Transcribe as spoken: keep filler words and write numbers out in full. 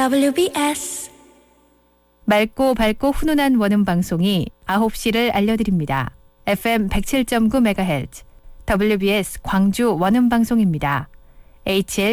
더블유비에스 맑고 밝고 훈훈한 원음 방송이 아홉 시를 알려드립니다. 에프엠 백칠 점 구 메가헤르츠 더블유비에스 광주 원음 방송입니다. 에이치엘